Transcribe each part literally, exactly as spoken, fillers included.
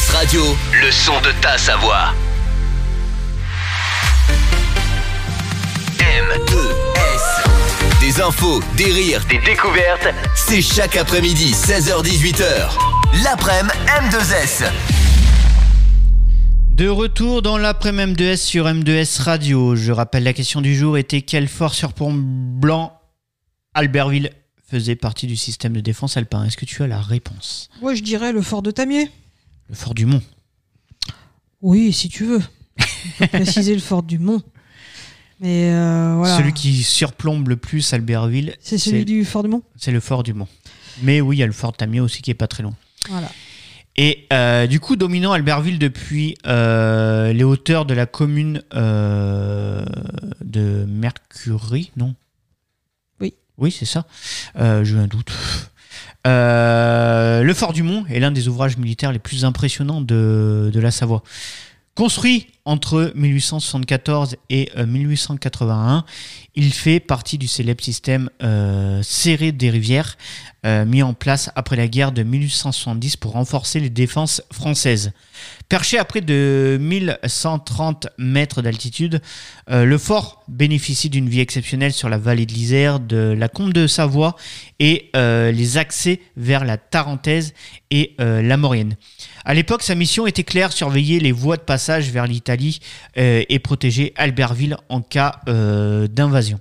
S Radio, le son de ta Savoie. M deux S. Des infos, des rires, des découvertes, c'est chaque après-midi, seize heures dix-huit heures. L'après-midi M deux S. De retour dans l'après-midi M deux S sur M deux S Radio. Je rappelle, la question du jour était: quel fort sur Pont Blanc Albertville faisait partie du système de défense alpin? Est-ce que tu as la réponse? Moi, je dirais le fort de Tamier. Le fort du Mont. Oui, si tu veux. On peut préciser le fort du Mont. Mais euh, voilà. Celui qui surplombe le plus Albertville, c'est celui c'est, du fort du Mont. C'est le fort du Mont. Mais oui, il y a le fort de Tamier aussi qui est pas très loin. Voilà. Et euh, du coup, dominant Albertville depuis euh, les hauteurs de la commune euh, de Mercury, non? Oui. Oui, c'est ça. Euh, j'ai eu un doute. Euh, le fort du Mont est l'un des ouvrages militaires les plus impressionnants de, de la Savoie. Construit entre mille huit cent soixante-quatorze et euh, mille huit cent quatre-vingt-un, il fait partie du célèbre système euh, serré des rivières euh, mis en place après la guerre de mille huit cent soixante-dix pour renforcer les défenses françaises. Perché à près de mille cent trente mètres d'altitude, euh, le fort bénéficie d'une vue exceptionnelle sur la vallée de l'Isère, de la Combe de Savoie et euh, les accès vers la Tarentaise et euh, la Maurienne. À l'époque, sa mission était claire: surveiller les voies de passage vers l'Italie euh, et protéger Albertville en cas euh, d'invasion.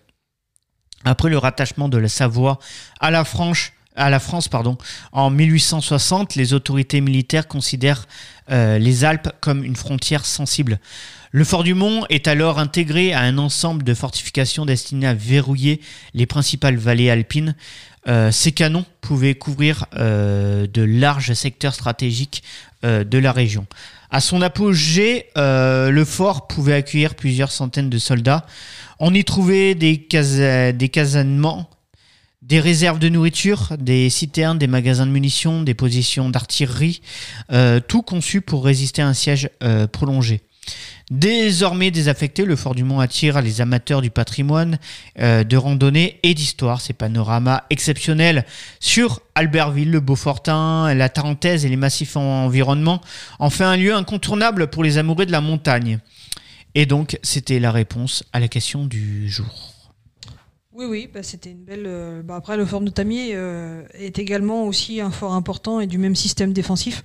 Après le rattachement de la Savoie à la France, à la France pardon, en mille huit cent soixante, les autorités militaires considèrent euh, les Alpes comme une frontière sensible. Le fort du Mont est alors intégré à un ensemble de fortifications destinées à verrouiller les principales vallées alpines. Euh, ces canons pouvaient couvrir euh, de larges secteurs stratégiques euh, de la région. À son apogée, euh, le fort pouvait accueillir plusieurs centaines de soldats. On y trouvait des, cas- des casements, des réserves de nourriture, des citernes, des magasins de munitions, des positions d'artillerie, euh, tout conçu pour résister à un siège euh, prolongé. Désormais désaffecté, le fort du Mont attire les amateurs du patrimoine, euh, de randonnée et d'histoire. Ces panoramas exceptionnels sur Albertville, le Beaufortin, la Tarentaise et les massifs en environnement en fait un lieu incontournable pour les amoureux de la montagne. Et donc, c'était la réponse à la question du jour. Oui, oui, bah c'était une belle... Euh, bah après, le fort de Tamier euh, est également aussi un fort important et du même système défensif.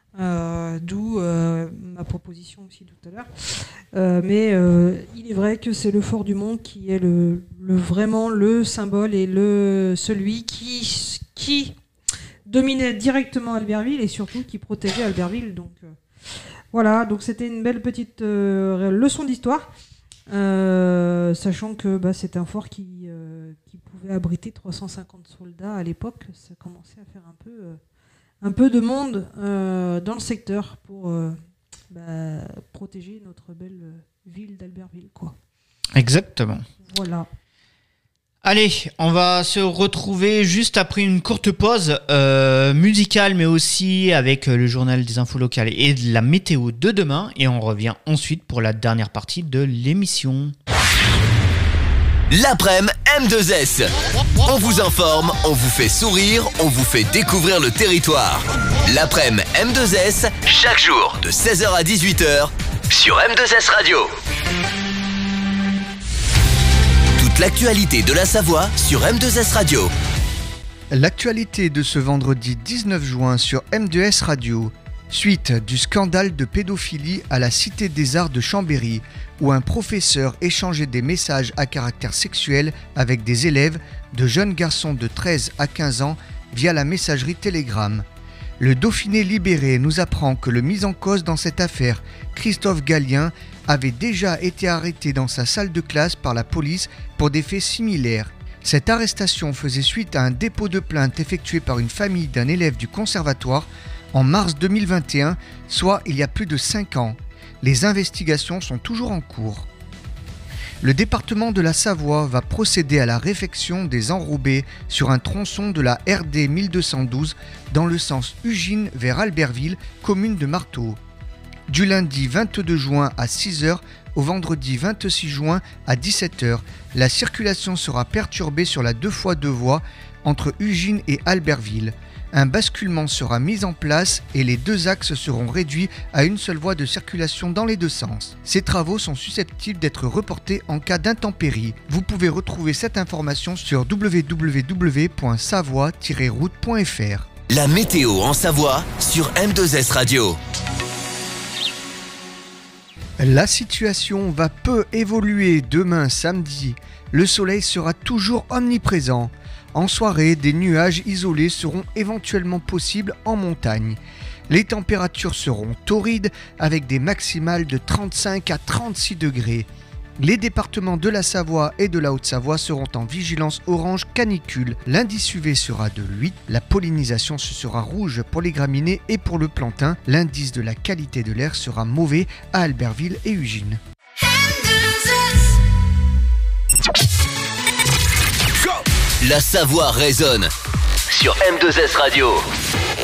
Euh, d'où euh, ma proposition aussi tout à l'heure. Euh, mais euh, il est vrai que c'est le fort du Mont qui est le, le, vraiment le symbole et le, celui qui, qui dominait directement Albertville et surtout qui protégeait Albertville. Donc, euh, voilà, donc c'était une belle petite euh, leçon d'histoire, euh, sachant que bah, c'est un fort qui, euh, qui pouvait abriter trois cent cinquante soldats à l'époque. Ça commençait à faire un peu... Euh, un peu de monde euh, dans le secteur pour euh, bah, protéger notre belle euh, ville d'Albertville, quoi. Exactement. Voilà. Allez, on va se retrouver juste après une courte pause euh, musicale, mais aussi avec le journal des infos locales et de la météo de demain. Et on revient ensuite pour la dernière partie de l'émission. L'après-midi M deux S. On vous informe, on vous fait sourire, on vous fait découvrir le territoire. L'après-midi M deux S, chaque jour de seize heures à dix-huit heures sur M deux S Radio. Toute l'actualité de la Savoie sur M deux S Radio. L'actualité de ce vendredi dix-neuf juin sur M deux S Radio. Suite du scandale de pédophilie à la Cité des Arts de Chambéry, où un professeur échangeait des messages à caractère sexuel avec des élèves, de jeunes garçons de treize à quinze ans, via la messagerie Telegram. Le Dauphiné libéré nous apprend que le mis en cause dans cette affaire, Christophe Gallien, avait déjà été arrêté dans sa salle de classe par la police pour des faits similaires. Cette arrestation faisait suite à un dépôt de plainte effectué par une famille d'un élève du conservatoire en mars deux mille vingt et un, soit il y a plus de cinq ans. Les investigations sont toujours en cours. Le département de la Savoie va procéder à la réfection des enrobés sur un tronçon de la R D mille deux cent douze dans le sens Ugine vers Albertville, commune de Marteau. Du lundi vingt-deux juin à six heures au vendredi vingt-six juin à dix-sept heures, la circulation sera perturbée sur la deux fois deux voies entre Ugine et Albertville. Un basculement sera mis en place et les deux axes seront réduits à une seule voie de circulation dans les deux sens. Ces travaux sont susceptibles d'être reportés en cas d'intempéries. Vous pouvez retrouver cette information sur w w w point savoie tiret route point f r. La météo en Savoie sur M deux S Radio. La situation va peu évoluer demain samedi. Le soleil sera toujours omniprésent. En soirée, des nuages isolés seront éventuellement possibles en montagne. Les températures seront torrides avec des maximales de trente-cinq à trente-six degrés. Les départements de la Savoie et de la Haute-Savoie seront en vigilance orange canicule. L'indice U V sera de huit. La pollinisation ce sera rouge pour les graminées et pour le plantain. L'indice de la qualité de l'air sera mauvais à Albertville et Ugine. La Savoie résonne sur M deux S Radio.